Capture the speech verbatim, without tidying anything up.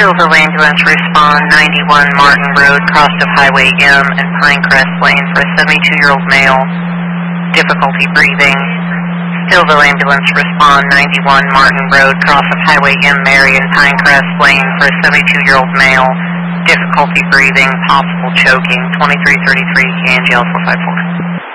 Stillville ambulance respond ninety-one Martin Road, cross of Highway M and Pinecrest Lane for a seventy-two-year-old male, difficulty breathing. Stillville ambulance respond ninety-one Martin Road, cross of Highway M, Marion, Pinecrest Lane for a seventy-two-year-old male, difficulty breathing, possible choking. twenty-three thirty-three, K N G L four five four.